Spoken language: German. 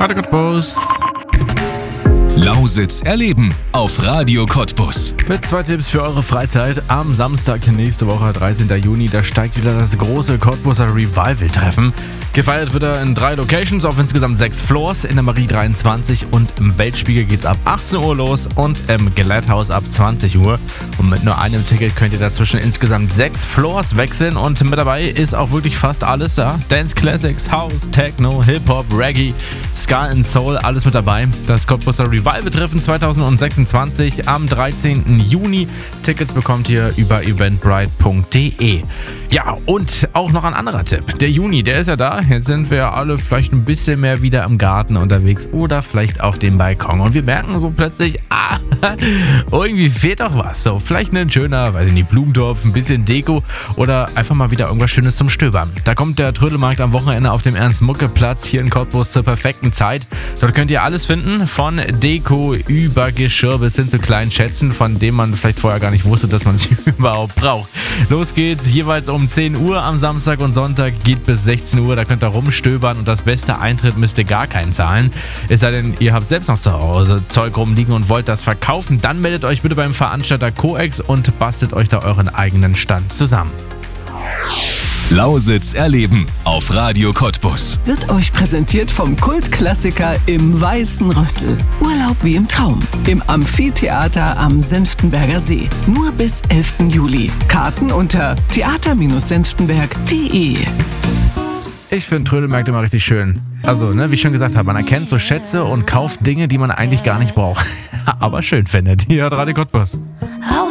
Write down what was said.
Radio Cottbus. Lausitz erleben auf Radio Cottbus. Mit 2 Tipps für eure Freizeit. Am Samstag nächste Woche, 13. Juni, da steigt wieder das große Cottbuser Revival-Treffen. Gefeiert wird er in 3 Locations auf insgesamt 6 Floors. In der Marie 23 und im Weltspiegel geht's ab 18 Uhr los und im Glätthaus ab 20 Uhr. Und mit nur einem Ticket könnt ihr dazwischen insgesamt 6 Floors wechseln und mit dabei ist auch wirklich fast alles da. Dance Classics, House, Techno, Hip-Hop, Reggae, Ska and Soul, alles mit dabei. Das Cottbuser Revival-Treffen 2026 am 13. Juni. Tickets bekommt ihr über eventbrite.de. Ja, und auch noch ein anderer Tipp. Der Juni, der ist ja da. Jetzt sind wir alle vielleicht ein bisschen mehr wieder im Garten unterwegs oder vielleicht auf dem Balkon. Und wir merken so plötzlich, irgendwie fehlt doch was. So, vielleicht ein schöner, weiß ich nicht, Blumentopf, ein bisschen Deko oder einfach mal wieder irgendwas Schönes zum Stöbern. Da kommt der Trödelmarkt am Wochenende auf dem Ernst-Mucke-Platz hier in Cottbus zur perfekten Zeit. Dort könnt ihr alles finden, von Deko über Geschirr bis hin zu kleinen Schätzen, von denen man vielleicht vorher gar nicht wusste, dass man sie überhaupt braucht. Los geht's jeweils um 10 Uhr am Samstag und Sonntag, geht bis 16 Uhr. Da könnt ihr rumstöbern und das beste Eintritt müsst ihr gar keinen zahlen. Es sei denn, ihr habt selbst noch zu Hause Zeug rumliegen und wollt das verkaufen, dann meldet euch bitte beim Veranstalter Coex und bastelt euch da euren eigenen Stand zusammen. Lausitz erleben auf Radio Cottbus. Wird euch präsentiert vom Kultklassiker im Weißen Rössel. Urlaub wie im Traum. Im Amphitheater am Senftenberger See. Nur bis 11. Juli. Karten unter theater-senftenberg.de. Ich finde Trödelmärkte immer richtig schön. Also, wie ich schon gesagt habe, man erkennt so Schätze und kauft Dinge, die man eigentlich gar nicht braucht. Aber schön findet. Hier hat Radio Cottbus. Auf